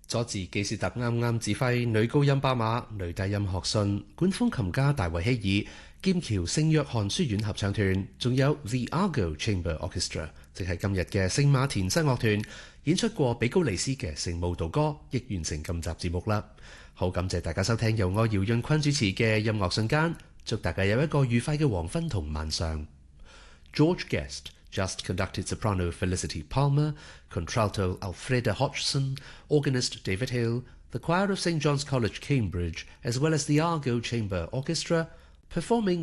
佐治基斯特啱啱指揮女高音巴馬、女低音學信、管風琴家大衛希爾、劍橋聖約翰書院合唱團，仲有 The Argo Chamber Orchestra， 即係今日嘅聖馬田西樂團，演出過比高利斯嘅聖慕道歌，亦完成今集節目啦。好感謝大家收聽由我姚潤坤主持嘅音樂瞬間，祝大家有一個愉快嘅黃昏同晚上。George Guest just conducted soprano Felicity Palmer, contralto Alfreda Hodgson, organist David Hill, the choir of St. John's College, Cambridge, as well as the Argo Chamber Orchestra, performing